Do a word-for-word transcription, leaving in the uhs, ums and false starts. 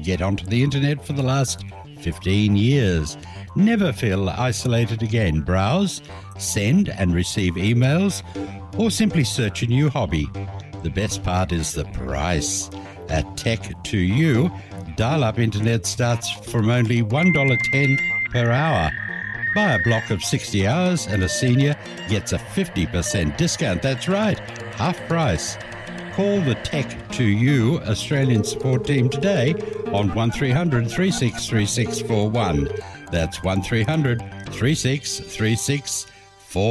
get onto the internet for the last fifteen years. Never feel isolated again. Browse, send and receive emails, or simply search a new hobby. The best part is the price. At Tech to You, dial-up internet starts from only one dollar ten per hour. Buy a block of sixty hours and a senior gets a fifty percent discount. That's right, half price. Call the Tech to You Australian support team today on one three hundred, three six three six four one. That's one three hundred, three six three six